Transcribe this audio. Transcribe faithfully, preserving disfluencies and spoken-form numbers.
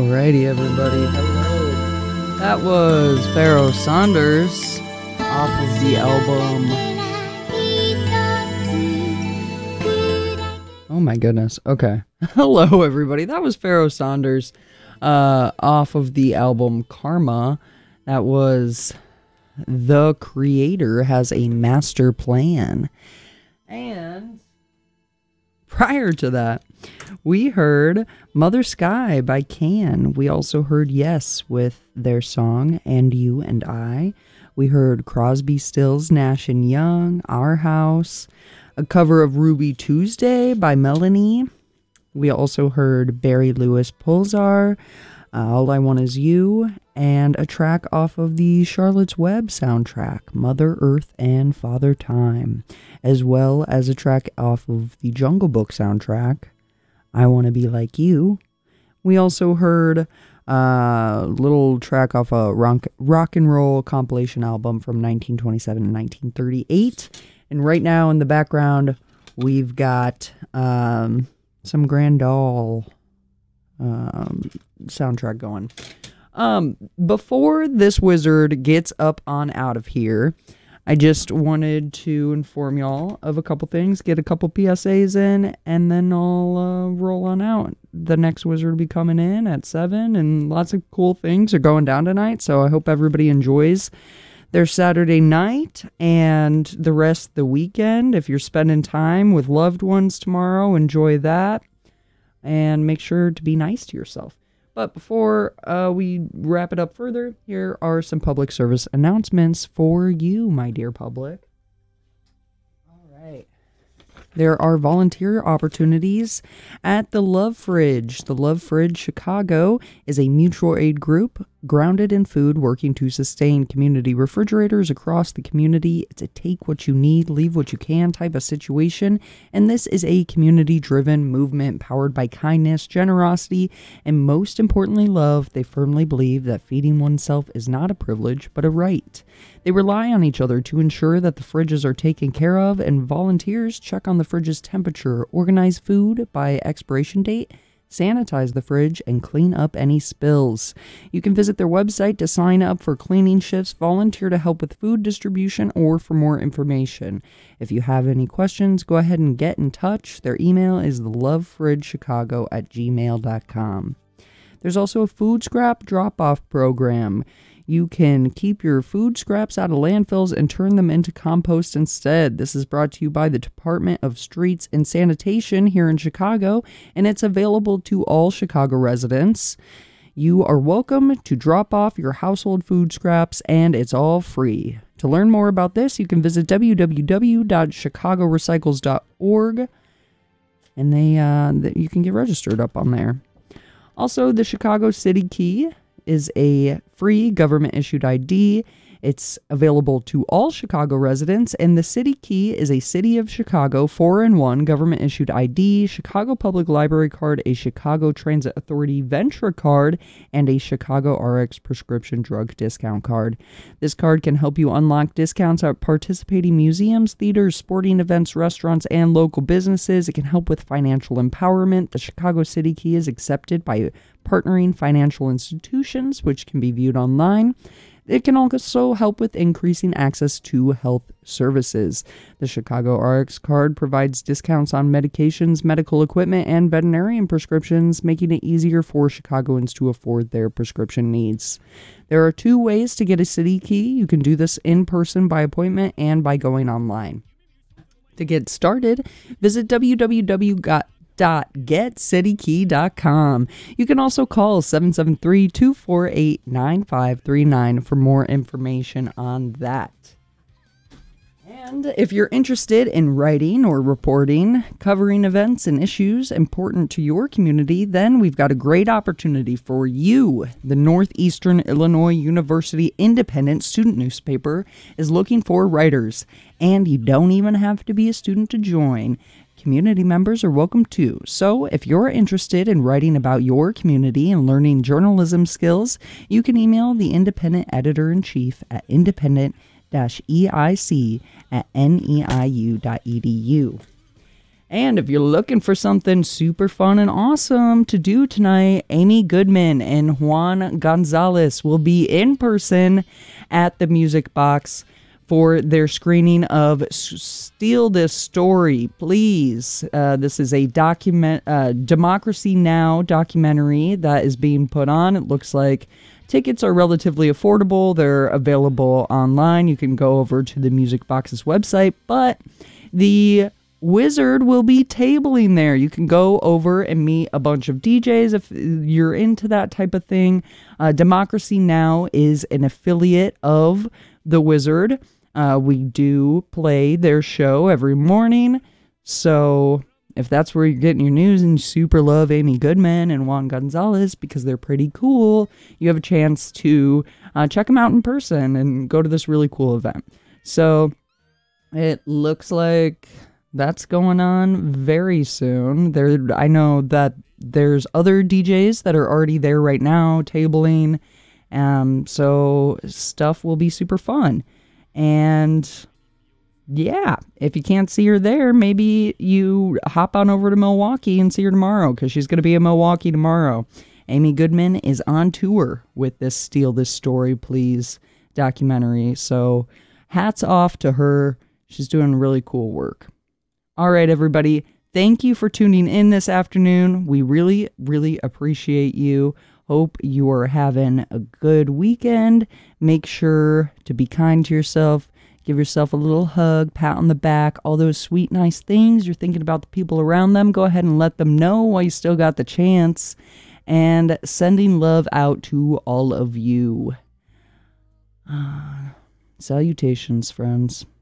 Alrighty, everybody. Hello. That was Pharoah Sanders off of the album. Oh my goodness. Okay. Hello, everybody. That was Pharoah Sanders uh, off of the album Karma. That was The Creator Has a Master Plan. And prior to that, we heard Mother Sky by Can. We also heard Yes with their song And You and I. We heard Crosby, Stills, Nash and Young, Our House, a cover of Ruby Tuesday by Melanie. We also heard Barry Lewis Pulsar, uh, All I Want Is You, and a track off of the Charlotte's Web soundtrack, Mother Earth and Father Time, as well as a track off of the Jungle Book soundtrack, I Want to Be Like You. We also heard a little track off a rock, rock and roll compilation album from nineteen twenty-seven and nineteen thirty-eight. And right now in the background, we've got um, some Grand Doll um, soundtrack going. Um, before this wizard gets up on out of here, I just wanted to inform y'all of a couple things, get a couple P S As in, and then I'll uh, roll on out. The next wizard will be coming in at seven, and lots of cool things are going down tonight, so I hope everybody enjoys their Saturday night and the rest of the weekend. If you're spending time with loved ones tomorrow, enjoy that, and make sure to be nice to yourself. But before uh, we wrap it up further, here are some public service announcements for you, my dear public. All right. There are volunteer opportunities at the Love Fridge. The Love Fridge Chicago is a mutual aid group grounded in food, working to sustain community refrigerators across the community. It's a take what you need, leave what you can type of situation, and this is a community-driven movement powered by kindness, generosity, and most importantly, love. They firmly believe that feeding oneself is not a privilege, but a right. They rely on each other to ensure that the fridges are taken care of, and volunteers check on the fridge's temperature, organize food by expiration date, sanitize the fridge, and clean up any spills. You can visit their website to sign up for cleaning shifts, volunteer to help with food distribution, or for more information. If you have any questions, go ahead and get in touch. Their email is thelovefridgechicago at gmail dot com. There's also a food scrap drop-off program. You can keep your food scraps out of landfills and turn them into compost instead. This is brought to you by the Department of Streets and Sanitation here in Chicago, and it's available to all Chicago residents. You are welcome to drop off your household food scraps, and it's all free. To learn more about this, you can visit w w w dot chicago recycles dot org, and they uh, you can get registered up on there. Also, the Chicago City Key is a free government-issued I D. It's available to all Chicago residents, and the City Key is a City of Chicago four in one government-issued I D, Chicago Public Library card, a Chicago Transit Authority Ventra card, and a Chicago R X prescription drug discount card. This card can help you unlock discounts at participating museums, theaters, sporting events, restaurants, and local businesses. It can help with financial empowerment. The Chicago City Key is accepted by partnering financial institutions, which can be viewed online. It can also help with increasing access to health services. The Chicago R X card provides discounts on medications, medical equipment, and veterinarian prescriptions, making it easier for Chicagoans to afford their prescription needs. There are two ways to get a City Key. You can do this in person by appointment and by going online. To get started, visit w w w dot get city key dot com. You can also call seven seven three, two four eight, nine five three nine for more information on that. And if you're interested in writing or reporting, covering events and issues important to your community, then we've got a great opportunity for you. The Northeastern Illinois University Independent Student Newspaper is looking for writers, and you don't even have to be a student to join. Community members are welcome too. So if you're interested in writing about your community and learning journalism skills, you can email the Independent Editor-in-Chief at independent-eic at neiu dot edu. And if you're looking for something super fun and awesome to do tonight, Amy Goodman and Juan Gonzalez will be in person at the Music Box for their screening of Steal This Story, Please. Uh, this is a document, uh, Democracy Now! Documentary that is being put on. It looks like tickets are relatively affordable. They're available online. You can go over to the Music Box's website, but the Wizard will be tabling there. You can go over and meet a bunch of D Js if you're into that type of thing. Uh, Democracy Now! Is an affiliate of the Wizard. Uh, we do play their show every morning. So if that's where you're getting your news and you super love Amy Goodman and Juan Gonzalez because they're pretty cool, you have a chance to uh, check them out in person and go to this really cool event. So it looks like that's going on very soon. There, I know that there's other D Js that are already there right now, tabling. Um, so stuff will be super fun. And yeah, if you can't see her there, maybe you hop on over to Milwaukee and see her tomorrow, because she's going to be in Milwaukee tomorrow. Amy Goodman is on tour with this Steal This Story, Please documentary. So hats off to her. She's doing really cool work. All right, everybody. Thank you for tuning in this afternoon. We really, really appreciate you. Hope you are having a good weekend. Make sure to be kind to yourself. Give yourself a little hug, pat on the back, all those sweet, nice things. You're thinking about the people around them. Go ahead and let them know while you still got the chance. And sending love out to all of you. Uh, salutations, friends.